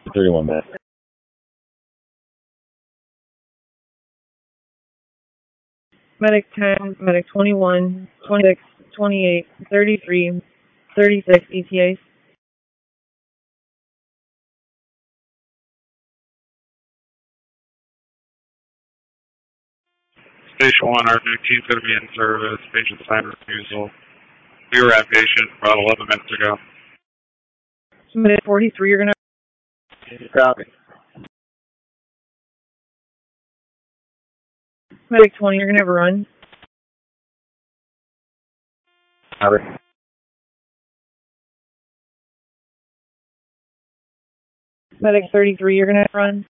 31 minutes. Medic 10, Medic 21, 26, 28, 33, 36 ETAs. Station 1, our 19 is going to be in service. Patient signed refusal. We were at patient about 11 minutes ago. Medic 43, you're going to... Copy. Medic 20, you're going to have a run. Copy. Medic 33, you're going to have a run.